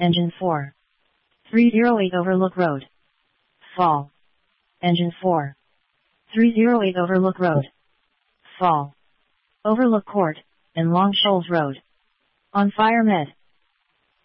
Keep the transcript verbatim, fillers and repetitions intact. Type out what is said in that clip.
Engine four. three oh eight Overlook Road. Fall. Engine four. three oh eight Overlook Road. Fall. Overlook Court, and Long Shoals Road. On Fire Med.